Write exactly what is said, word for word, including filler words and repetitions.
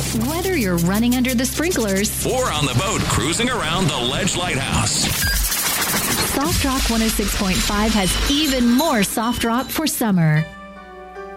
Whether you're running under the sprinklers or on the boat cruising around the Ledge Lighthouse, Soft Rock one oh six point five has even more soft rock for summer.